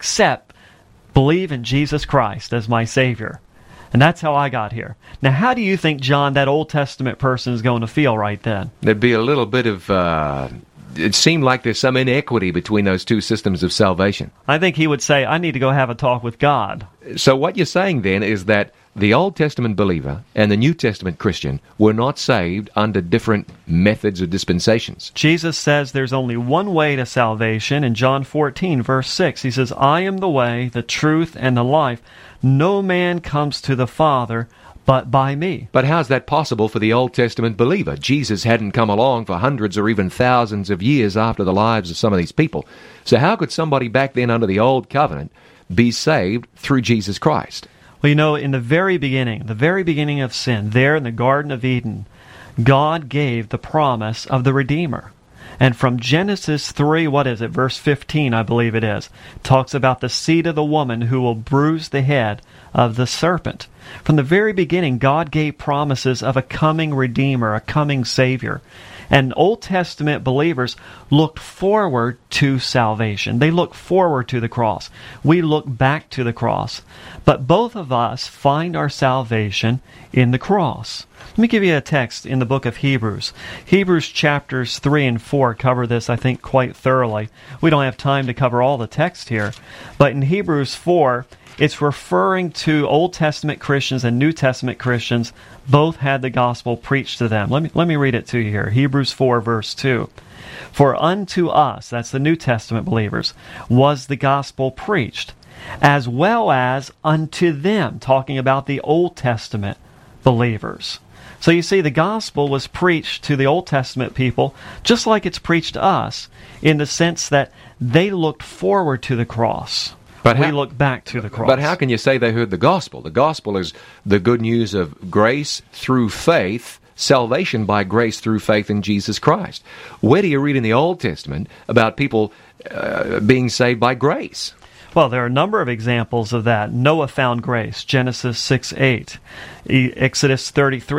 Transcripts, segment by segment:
accept, believe in Jesus Christ as my Savior. And that's how I got here. Now, how do you think, John, that Old Testament person is going to feel right then? There'd be a little bit of... it seemed like there's some inequity between those two systems of salvation. I think he would say, I need to go have a talk with God. So what you're saying then is that the Old Testament believer and the New Testament Christian were not saved under different methods or dispensations. Jesus says there's only one way to salvation. In John 14, verse 6, he says, I am the way, the truth, and the life. No man comes to the Father but by me. But how's that possible for the Old Testament believer? Jesus hadn't come along for hundreds or even thousands of years after the lives of some of these people. So how could somebody back then under the Old Covenant be saved through Jesus Christ? Well, you know, in the very beginning of sin, there in the Garden of Eden, God gave the promise of the Redeemer. And from Genesis 3, verse 15, I believe it is, talks about the seed of the woman who will bruise the head of the serpent. From the very beginning, God gave promises of a coming Redeemer, a coming Savior. And Old Testament believers looked forward to salvation. They looked forward to the cross. We look back to the cross. But both of us find our salvation in the cross. Let me give you a text in the book of Hebrews. Hebrews chapters 3 and 4 cover this, I think, quite thoroughly. We don't have time to cover all the text here. But in Hebrews 4, it's referring to Old Testament Christians and New Testament Christians. Both had the gospel preached to them. Let me read it to you here. Hebrews 4, verse 2. For unto us, that's the New Testament believers, was the gospel preached, as well as unto them, talking about the Old Testament believers. So you see, the gospel was preached to the Old Testament people just like it's preached to us, in the sense that they looked forward to the cross. But we look back to the cross. But how can you say they heard the gospel? The gospel is the good news of grace through faith, salvation by grace through faith in Jesus Christ. Where do you read in the Old Testament about people being saved by grace? Well, there are a number of examples of that. Noah found grace, Genesis 6:8. Exodus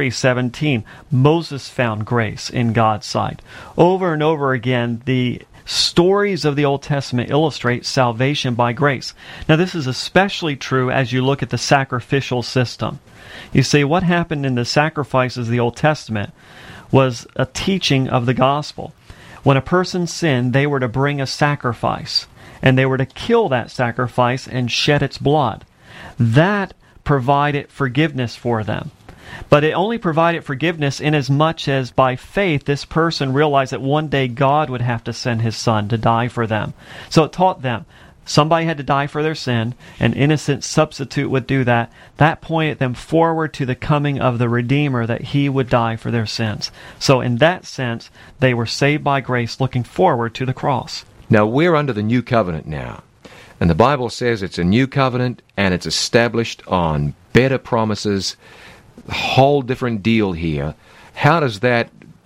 33:17. Moses found grace in God's sight. Over and over again, the stories of the Old Testament illustrate salvation by grace. Now, this is especially true as you look at the sacrificial system. You see, what happened in the sacrifices of the Old Testament was a teaching of the gospel. When a person sinned, they were to bring a sacrifice, and they were to kill that sacrifice and shed its blood. That provided forgiveness for them. But it only provided forgiveness inasmuch as by faith this person realized that one day God would have to send His Son to die for them. So it taught them somebody had to die for their sin. An innocent substitute would do that. That pointed them forward to the coming of the Redeemer, that He would die for their sins. So in that sense, they were saved by grace, looking forward to the cross. Now, we're under the new covenant now. And the Bible says it's a new covenant, and it's established on better promises. A whole different deal here. How does that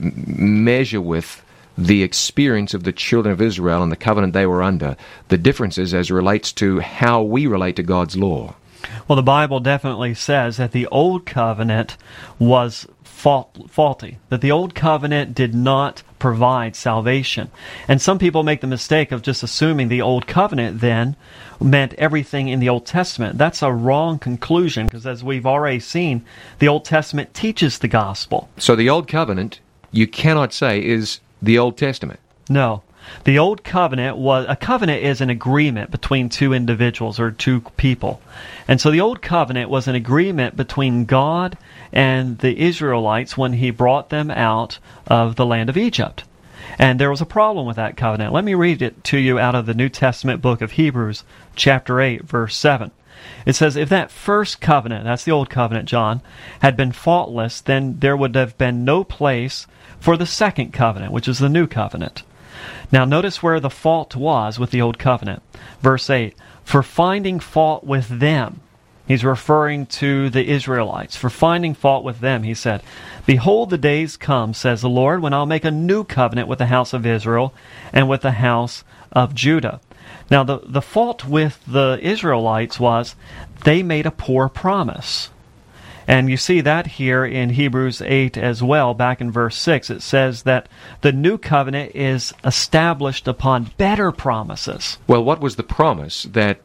measure with the experience of the children of Israel and the covenant they were under, the differences as relates to how we relate to God's law? Well, the Bible definitely says that the Old Covenant was faulty, that the Old Covenant did not provide salvation. And some people make the mistake of just assuming the Old Covenant then meant everything in the Old Testament. That's a wrong conclusion, because as we've already seen, the Old Testament teaches the gospel. So the Old Covenant, you cannot say, is the Old Testament. No. The Old Covenant a covenant is an agreement between two individuals or two people. And so the Old Covenant was an agreement between God and the Israelites when He brought them out of the land of Egypt. And there was a problem with that covenant. Let me read it to you out of the New Testament book of Hebrews, chapter 8, verse 7. It says, if that first covenant, that's the Old Covenant, John, had been faultless, then there would have been no place for the second covenant, which is the New Covenant. Now notice where the fault was with the Old Covenant. Verse 8, for finding fault with them. He's referring to the Israelites. For finding fault with them, he said, behold, the days come, says the Lord, when I'll make a new covenant with the house of Israel and with the house of Judah. Now the fault with the Israelites was they made a poor promise. And you see that here in Hebrews 8 as well, back in verse 6. It says that the new covenant is established upon better promises. Well, what was the promise that